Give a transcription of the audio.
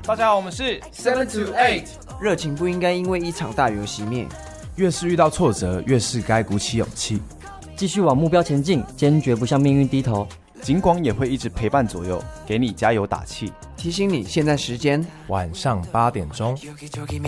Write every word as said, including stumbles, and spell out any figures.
大家好，我们是 seven to eight， 热情不应该因为一场大雨而熄灭。 越是遇到挫折，越是该鼓起勇气， 继续往目标前进，坚决不向命运低头。 警广也会一直陪伴左右，给你加油打气， 提醒你现在时间晚上八点钟。